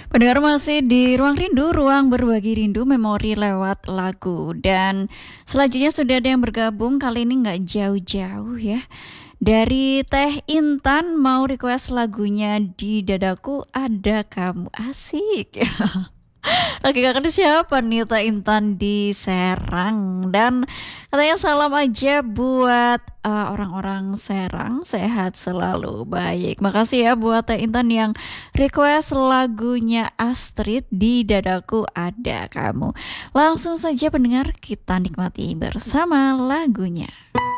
Pendengar masih di Ruang Rindu, ruang berbagi rindu memori lewat lagu. Dan selanjutnya sudah ada yang bergabung, kali ini nggak jauh-jauh ya. Dari Teh Intan mau request lagunya Di Dadaku Ada Kamu. Asik. Lagi kangen siapa nih Teh Intan di Serang. Dan katanya salam aja buat orang-orang Serang, sehat selalu. Baik, makasih ya buat Teh Intan yang request lagunya Astrid Di Dadaku Ada Kamu. Langsung saja pendengar, kita nikmati bersama lagunya.